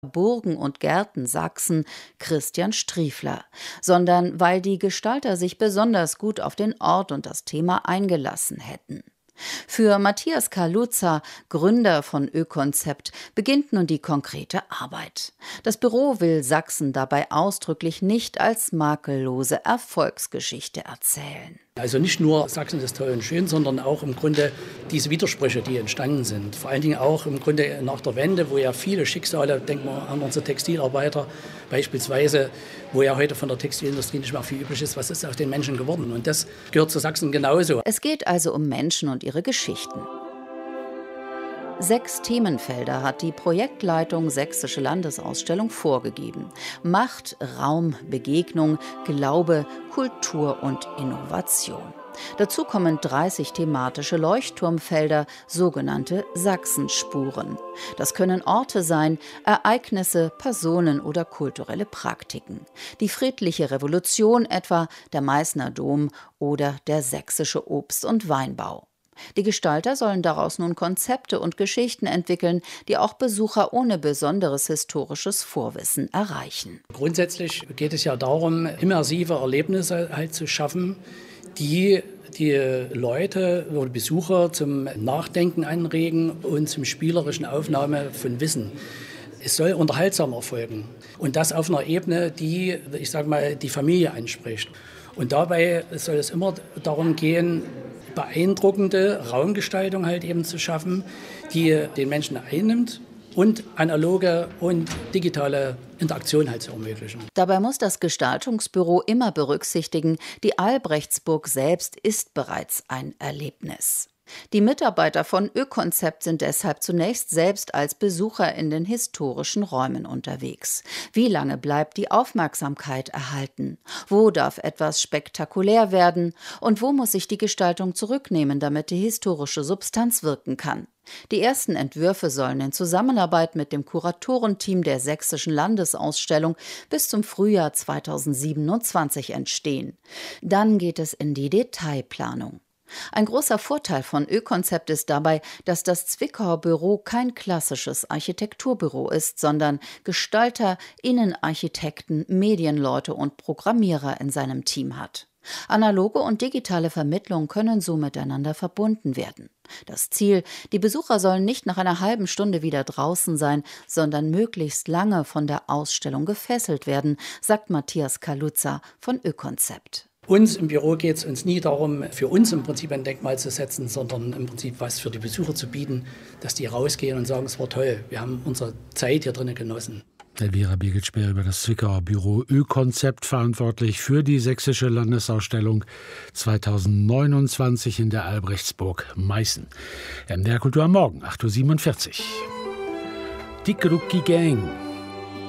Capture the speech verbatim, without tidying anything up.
Burgen und Gärten Sachsen Christian Striefler, sondern weil die Gestalter sich besonders gut auf den Ort und das Thema eingelassen hätten. Für Matthias Kaluza, Gründer von Ö-Konzept, beginnt nun die konkrete Arbeit. Das Büro will Sachsen dabei ausdrücklich nicht als makellose Erfolgsgeschichte erzählen. Also nicht nur Sachsen ist toll und schön, sondern auch im Grunde diese Widersprüche, die entstanden sind. Vor allen Dingen auch im Grunde nach der Wende, wo ja viele Schicksale, denken wir an unsere Textilarbeiter beispielsweise, wo ja heute von der Textilindustrie nicht mehr viel übrig ist, was ist aus den Menschen geworden? Und das gehört zu Sachsen genauso. Es geht also um Menschen und ihre Geschichten. Sechs Themenfelder hat die Projektleitung Sächsische Landesausstellung vorgegeben. Macht, Raum, Begegnung, Glaube, Kultur und Innovation. Dazu kommen dreißig thematische Leuchtturmfelder, sogenannte Sachsenspuren. Das können Orte sein, Ereignisse, Personen oder kulturelle Praktiken. Die friedliche Revolution etwa, der Meißner Dom oder der sächsische Obst- und Weinbau. Die Gestalter sollen daraus nun Konzepte und Geschichten entwickeln, die auch Besucher ohne besonderes historisches Vorwissen erreichen. Grundsätzlich geht es ja darum, immersive Erlebnisse halt zu schaffen, die die Leute oder Besucher zum Nachdenken anregen und zum spielerischen Aufnahme von Wissen. Es soll unterhaltsam erfolgen und das auf einer Ebene, die, ich sage mal, die Familie anspricht. Und dabei soll es immer darum gehen, beeindruckende Raumgestaltung halt eben zu schaffen, die den Menschen einnimmt und analoge und digitale Interaktion halt zu ermöglichen. Dabei muss das Gestaltungsbüro immer berücksichtigen, die Albrechtsburg selbst ist bereits ein Erlebnis. Die Mitarbeiter von Ö-Konzept sind deshalb zunächst selbst als Besucher in den historischen Räumen unterwegs. Wie lange bleibt die Aufmerksamkeit erhalten? Wo darf etwas spektakulär werden? Und wo muss sich die Gestaltung zurücknehmen, damit die historische Substanz wirken kann? Die ersten Entwürfe sollen in Zusammenarbeit mit dem Kuratorenteam der Sächsischen Landesausstellung bis zum Frühjahr zweitausendsiebenundzwanzig entstehen. Dann geht es in die Detailplanung. Ein großer Vorteil von Ö-Konzept ist dabei, dass das Zwickauer Büro kein klassisches Architekturbüro ist, sondern Gestalter, Innenarchitekten, Medienleute und Programmierer in seinem Team hat. Analoge und digitale Vermittlung können so miteinander verbunden werden. Das Ziel: Die Besucher sollen nicht nach einer halben Stunde wieder draußen sein, sondern möglichst lange von der Ausstellung gefesselt werden, sagt Matthias Kaluza von Ö-Konzept. Uns im Büro geht es uns nie darum, für uns im Prinzip ein Denkmal zu setzen, sondern im Prinzip was für die Besucher zu bieten, dass die rausgehen und sagen, es war toll, wir haben unsere Zeit hier drinnen genossen. Elvira Birgit-Speer über das Zwickauer Büro Ö-Konzept, verantwortlich für die Sächsische Landesausstellung zweitausendneunundzwanzig in der Albrechtsburg Meißen. M D R Kultur am Morgen, acht Uhr siebenundvierzig. Die Krucki Gang.